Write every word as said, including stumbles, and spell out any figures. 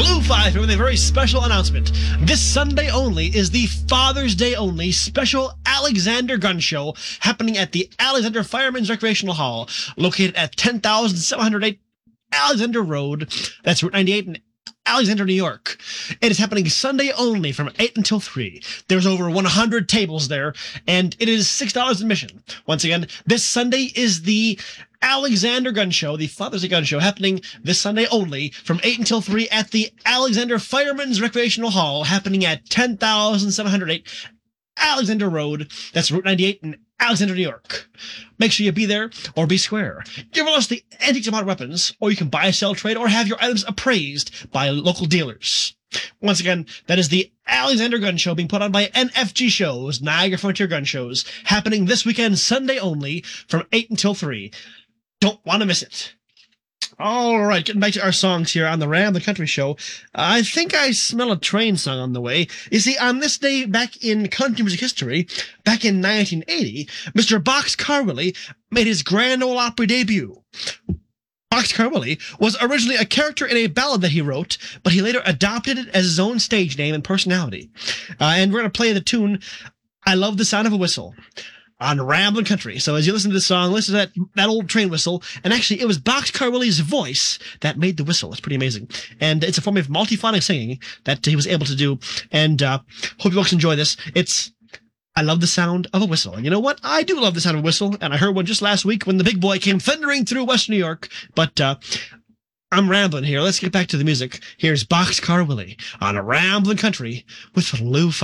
Blue five with a very special announcement. This Sunday only is the Father's Day only special Alexander Gun Show happening at the Alexander Firemen's Recreational Hall, located at ten thousand seven hundred eight Alexander Road. That's Route ninety-eight in Alexander, New York. It is happening Sunday only from eight until three. There's over one hundred tables there, and it is six dollars admission. Once again, this Sunday is the Alexander Gun Show, the Father's Day Gun Show, happening this Sunday only from eight until three at the Alexander Firemen's Recreational Hall, happening at ten thousand seven hundred eight Alexander Road. That's Route ninety-eight in Alexander, New York. Make sure you be there or be square. Give us the antiques and modern weapons, or you can buy, sell, trade, or have your items appraised by local dealers. Once again, that is the Alexander Gun Show being put on by N F G Shows, Niagara Frontier Gun Shows, happening this weekend, Sunday only, from eight until three. Don't want to miss it. All right, getting back to our songs here on the Ram the Country Show. I think I smell a train song on the way. You see, on this day back in country music history, back in nineteen eighty, Mister Boxcar Willie made his Grand Ole Opry debut. Boxcar Willie was originally a character in a ballad that he wrote, but he later adopted it as his own stage name and personality. Uh, and we're going to play the tune, I Love the Sound of a Whistle, on Ramblin' Country. So as you listen to this song, listen to that, that old train whistle. And actually, it was Boxcar Willie's voice that made the whistle. It's pretty amazing. And it's a form of multiphonic singing that he was able to do. And uh, hope you folks enjoy this. It's I Love the Sound of a Whistle. And you know what? I do love the sound of a whistle. And I heard one just last week when the big boy came thundering through Western New York. But uh, I'm rambling here. Let's get back to the music. Here's Boxcar Willie on a Ramblin' Country with Lou five.